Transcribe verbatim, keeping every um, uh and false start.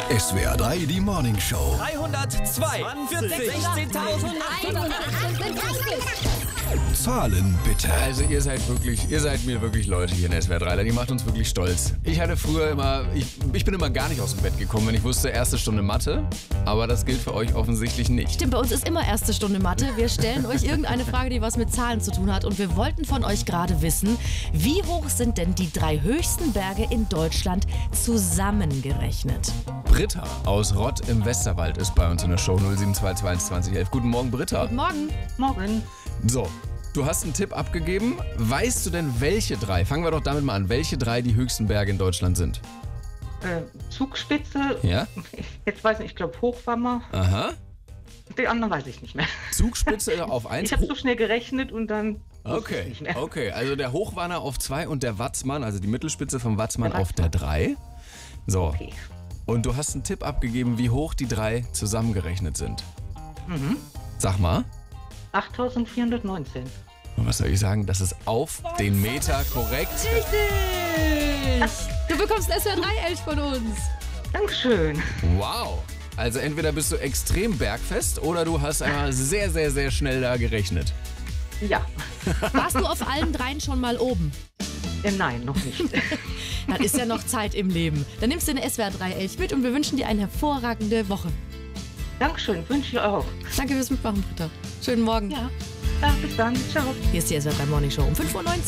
S W R drei, die Morning Show. dreihundertzwei für sechzehntausendachthundertachtunddreißig. Zahlen bitte. Also ihr seid wirklich, ihr seid mir wirklich Leute hier in S W R drei, die macht uns wirklich stolz. Ich hatte früher immer, ich, ich bin immer gar nicht aus dem Bett gekommen, wenn ich wusste, erste Stunde Mathe, aber das gilt für euch offensichtlich nicht. Stimmt, bei uns ist immer erste Stunde Mathe. Wir stellen euch irgendeine Frage, die was mit Zahlen zu tun hat, und wir wollten von euch gerade wissen, wie hoch sind denn die drei höchsten Berge in Deutschland zusammengerechnet? Britta aus Rott im Westerwald ist bei uns in der Show. null sieben zwei zwei eins zwei null eins. Guten Morgen, Britta. Guten Morgen. Morgen. So, du hast einen Tipp abgegeben. Weißt du denn, welche drei, fangen wir doch damit mal an, welche drei die höchsten Berge in Deutschland sind? Äh, Zugspitze. Ja? Ich, jetzt weiß ich nicht, ich glaube Hochwammer. Aha. Die anderen weiß ich nicht mehr. Zugspitze auf eins. Ich habe so schnell gerechnet und dann wusste ich Okay, nicht mehr. okay. Also der Hochwanner auf zwei und der Watzmann, also die Mittelspitze vom Watzmann Der auf der drei. So. Okay. Und du hast einen Tipp abgegeben, wie hoch die drei zusammengerechnet sind. Mhm. Sag mal. achttausendvierhundertneunzehn. Und was soll ich sagen? Das ist auf den Meter korrekt. Richtig! Du bekommst ein S W R drei Elch von uns. Dankeschön. Wow. Also entweder bist du extrem bergfest oder du hast einmal sehr, sehr, sehr schnell da gerechnet. Ja. Warst du auf allen dreien schon mal oben? Äh, nein, noch nicht. Dann ist ja noch Zeit im Leben. Dann nimmst du eine S W R drei Elch mit und wir wünschen dir eine hervorragende Woche. Dankeschön, wünsche ich auch. Danke fürs Mitmachen, Britta. Schönen Morgen. Ja. Ja, bis dann. Ciao. Hier ist die S W R drei Morning Show um fünf Uhr neunzehn.